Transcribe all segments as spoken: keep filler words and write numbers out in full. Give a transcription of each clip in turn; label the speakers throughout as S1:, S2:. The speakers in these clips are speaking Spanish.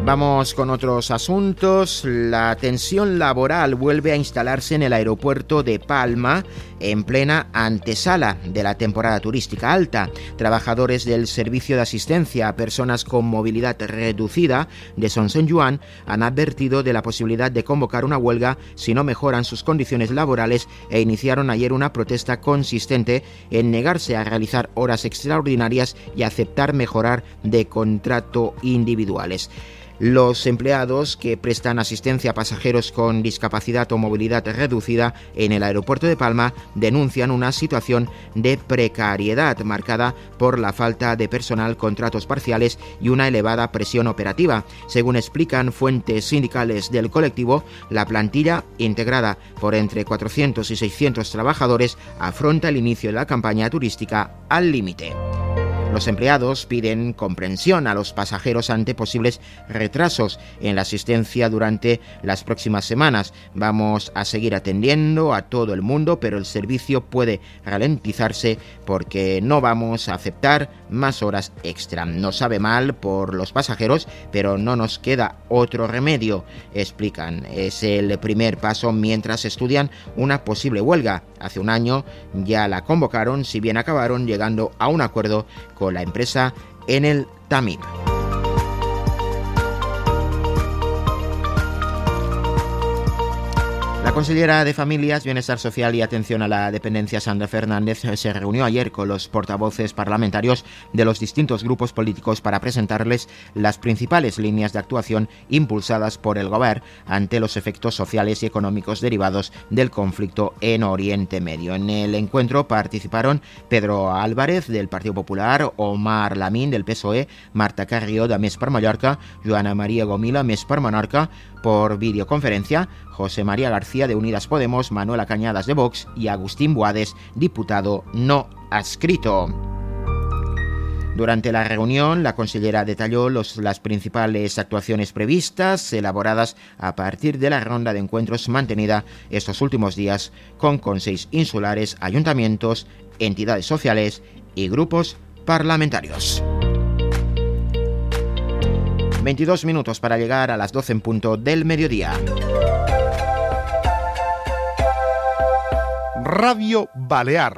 S1: Vamos con otros asuntos. La tensión laboral vuelve a instalarse en el aeropuerto de Palma en plena antesala de la temporada turística alta. Trabajadores del servicio de asistencia a personas con movilidad reducida de Son Sen Yuan han advertido de la posibilidad de convocar una huelga si no mejoran sus condiciones laborales e iniciaron ayer una protesta consistente en negarse a realizar horas extraordinarias y aceptar mejorar de contrato individuales. Los empleados que prestan asistencia a pasajeros con discapacidad o movilidad reducida en el aeropuerto de Palma denuncian una situación de precariedad marcada por la falta de personal, contratos parciales y una elevada presión operativa. Según explican fuentes sindicales del colectivo, la plantilla, integrada por entre cuatrocientos y seiscientos trabajadores, afronta el inicio de la campaña turística al límite. Los empleados piden comprensión a los pasajeros ante posibles retrasos en la asistencia durante las próximas semanas. Vamos a seguir atendiendo a todo el mundo, pero el servicio puede ralentizarse porque no vamos a aceptar más horas extra. Nos sabe mal por los pasajeros, pero no nos queda otro remedio, explican. Es el primer paso mientras estudian una posible huelga. Hace un año ya la convocaron, si bien acabaron llegando a un acuerdo con la empresa en el Tamib. La consellera de Familias, Bienestar Social y Atención a la Dependencia, Sandra Fernández, se reunió ayer con los portavoces parlamentarios de los distintos grupos políticos para presentarles las principales líneas de actuación impulsadas por el Gobierno ante los efectos sociales y económicos derivados del conflicto en Oriente Medio. En el encuentro participaron Pedro Álvarez, del Partido Popular, Omar Lamín, del P S O E, Marta Carrió, de Més per Mallorca, Joana María Gomila, Més per Menorca, por videoconferencia, José María García, de Unidas Podemos, Manuela Cañadas, de Vox, y Agustín Buades, diputado no adscrito. Durante la reunión, la consellera detalló los, las principales actuaciones previstas, elaboradas a partir de la ronda de encuentros mantenida estos últimos días con consells insulares, ayuntamientos, entidades sociales y grupos parlamentarios. veintidós minutos para llegar a las doce en punto del mediodía.
S2: Radio Balear.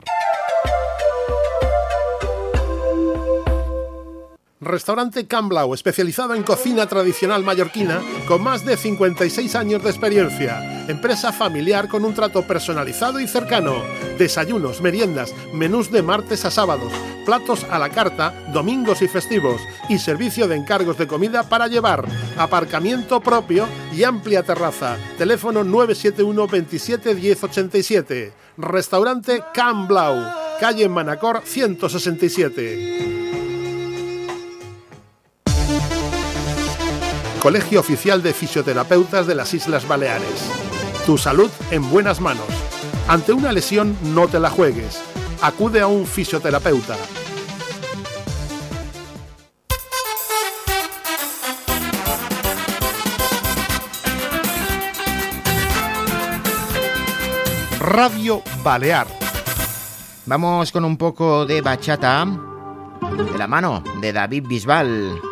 S2: Restaurante Can Blau, especializado en cocina tradicional mallorquina, con más de cincuenta y seis años de experiencia. Empresa familiar con un trato personalizado y cercano. Desayunos, meriendas, menús de martes a sábados, platos a la carta, domingos y festivos, y servicio de encargos de comida para llevar, aparcamiento propio y amplia terraza. Teléfono nueve siete uno veintisiete diez ochenta y siete. Restaurante Can Blau, calle Manacor ciento sesenta y siete. Colegio Oficial de Fisioterapeutas de las Islas Baleares. Tu salud en buenas manos. Ante una lesión, no te la juegues. Acude a un fisioterapeuta. Radio Balear.
S1: Vamos con un poco de bachata de la mano de David Bisbal.